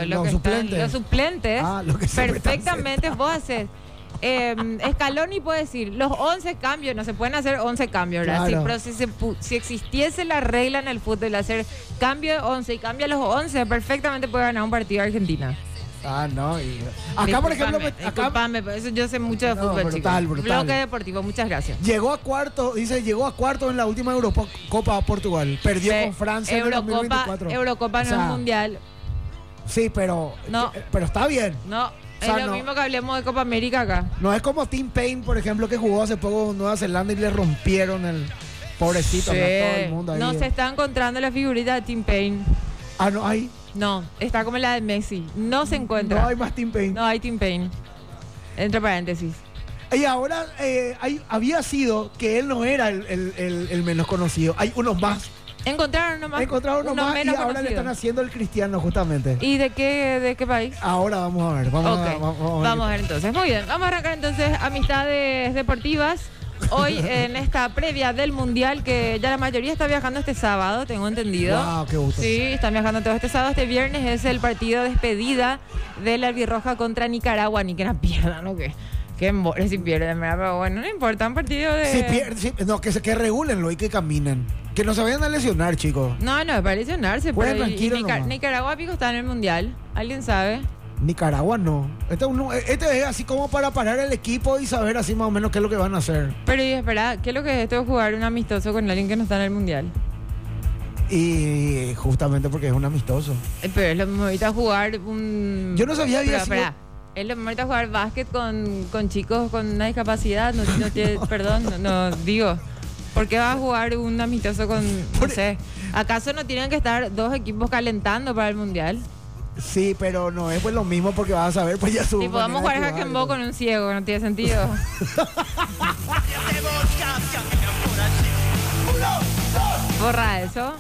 los suplentes. Los suplentes, lo que siempre perfectamente vos haces. Scaloni puede decir, los 11 cambios, no se pueden hacer 11 cambios, ¿verdad? Claro. Sí, pero si existiese la regla en el fútbol, hacer cambio de 11 y cambia los 11, perfectamente puede ganar un partido de Argentina. No. Acá, por ejemplo, Disculpame, por eso yo sé mucho de fútbol, brutal, chicos. brutal. Bloque deportivo, muchas gracias. llegó a cuarto en la última Eurocopa Portugal. Perdió con Francia en el 2024. Eurocopa O sea, no es mundial. Sí, pero está bien. No, O sea, es lo mismo que hablemos de Copa América acá. No es como Tim Payne, por ejemplo, que jugó hace poco en Nueva Zelanda y le rompieron el pobrecito a todo el mundo ahí. No se está encontrando la figurita de Tim Payne. No hay. No, está como la de Messi. No se encuentra. No hay más Tim Payne. No hay Tim Payne. Entre paréntesis. Y ahora había sido que él no era el menos conocido. Hay unos más. Encontraron uno más y ahora conocido. le están haciendo el cristiano justamente. ¿Y de qué país? Ahora vamos a ver. Vamos a ver entonces. Muy bien, vamos a arrancar entonces amistades deportivas. Hoy en esta previa del Mundial, que ya la mayoría está viajando este sábado, tengo entendido. Wow, qué gusto. Sí, están viajando todo este sábado. Este viernes es el partido de despedida de la albirroja contra Nicaragua. Ni que no pierdan, ¿no? Que embole si pierden, ¿verdad? Pero bueno, no importa, un partido de... que regulenlo y que caminen. Que no se vayan a lesionar, chicos. No, es para lesionarse. Pueden Pero tranquilo nomás. Nicaragua, pico, está en el Mundial. ¿Alguien sabe? Nicaragua no. Este es así como para parar el equipo y saber así más o menos qué es lo que van a hacer. Pero y espera, ¿qué es lo que es esto de jugar un amistoso con alguien que no está en el Mundial? Y justamente porque es un amistoso. Pero es lo mismo ahorita jugar un... Yo no sabía había sido... Es lo mismo ahorita jugar básquet con chicos con una discapacidad. No digo... ¿Por qué vas a jugar un amistoso con... No sé. ¿Acaso no tienen que estar dos equipos calentando para el Mundial? Sí, pero no es pues lo mismo porque vas a saber pues ya su... Y podemos jugar hack and ball con un ciego, no tiene sentido. Borra eso.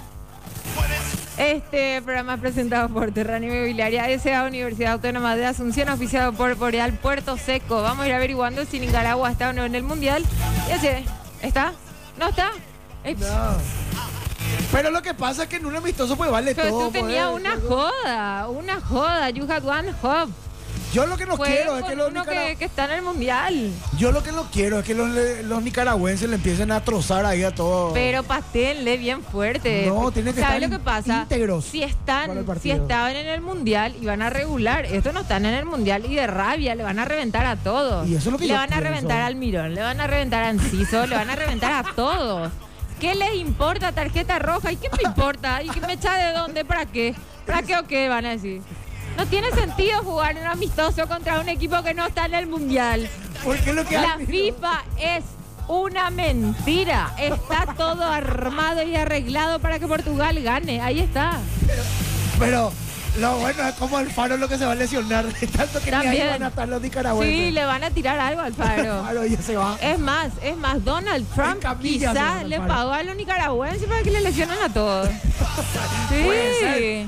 Este programa es presentado por Terráneo Inmobiliaria S.A. Universidad Autónoma de Asunción, oficiado por Boreal Puerto Seco. Vamos a ir averiguando si Nicaragua está o no en el Mundial. Y así, ¿está? ¿No está? No. Pero lo que pasa es que en un amistoso pues vale pero todo. Pero tú tenías una joda. You had one job. Yo lo que no quiero es que los que está en el Mundial. Yo lo que no quiero es que los nicaragüenses le empiecen a trozar ahí a todo. Pero patéenle bien fuerte. No, tiene que ¿Sabes estar lo que pasa? íntegros. Si estaban en el Mundial y van a regular, estos no están en el Mundial y de rabia le van a reventar a todos. Y eso es lo que le van a reventar al Mirón, le van a reventar a Enciso, le van a reventar a todos. ¿Qué les importa tarjeta roja? ¿Y qué me importa? ¿Y qué me echa de dónde? ¿Para qué? ¿Para qué o qué? Van a decir. No tiene sentido jugar un amistoso contra un equipo que no está en el Mundial. Porque lo que la FIFA es una mentira. Está todo armado y arreglado para que Portugal gane. Ahí está. Pero lo bueno es como Alfaro lo que se va a lesionar. Tanto que también. Ni ahí van a estar los nicaragüenses. Sí, le van a tirar algo a Alfaro. Alfaro ya se va. Es más, Donald Trump quizás le pagó a los nicaragüenses para que le lesionen a todos. Sí. Puede ser.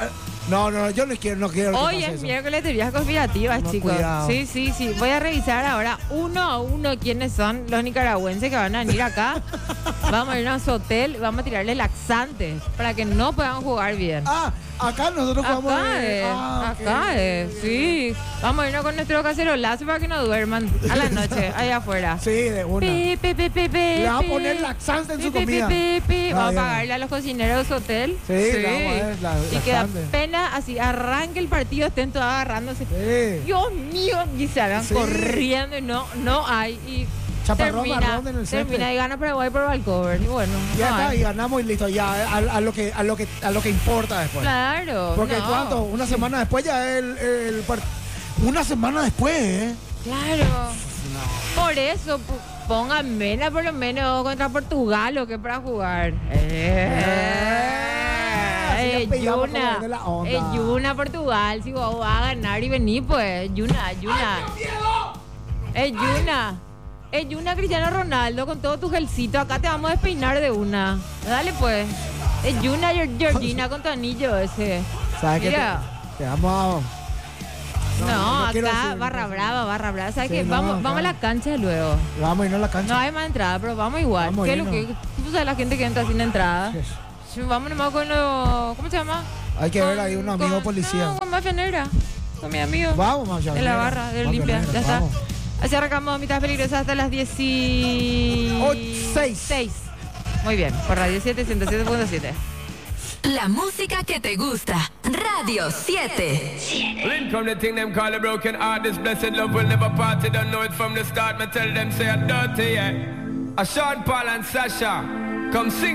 No, yo no quiero. Hoy es miércoles de vías conspirativas, chicos. Cuidado. Sí. Voy a revisar ahora uno a uno quiénes son los nicaragüenses que van a venir acá. Vamos a irnos a su hotel, vamos a tirarle laxantes para que no puedan jugar bien. Acá nosotros jugamos. Acá es, sí. Vamos a irnos con nuestro cacerolazo para que no duerman a la noche, allá afuera. Sí, de una. Le va a poner laxante en su comida. Vamos a pagarle a los cocineros de su hotel. Sí. Le vamos a ver y que apenas así arranque el partido estén todos agarrándose. Sí. Dios mío, y se hagan corriendo y no hay. Y chaparrón marrón en el centro. Termina y gana Paraguay por Valcover. Y bueno, ya está, y ganamos y listo, ya a lo que importa después. Claro. Porque ¿cuánto? Una semana después ya una semana después, ¿eh? Claro. No. Por eso pongan mena por lo menos contra Portugal o que para jugar. Yuna Portugal, si vos vas a ganar y venir pues, Yuna. Yuna Cristiano Ronaldo con todo tu gelcito, acá te vamos a despeinar de una. Dale pues. Yuna Georgina con tu anillo ese. ¿Sabes qué? Te vamos a... No, acá barra brava. ¿Sabes qué? Vamos a la cancha luego. Vamos a ir a la cancha. No hay más entrada, pero vamos igual. ¿Qué es lo que tú sabes la gente que entra sin entrada? Vamos nomás con los... ¿Cómo se llama? Hay que ver ahí un amigo policía. No, con Mafia Negra. Con mi amigo. Vamos, Mafia de la barra, de Olimpia. Ya está. Así arrancamos Mitad Peligrosa hasta las 16. Muy bien, por Radio 7, 107.7. La música que te gusta. Radio 7. Come the thing them call a broken heart. This blessed love will never part. They don't know it from the start. Me tell them say I'm dirty, yeah. A Sean Paul and Sasha. Come sing.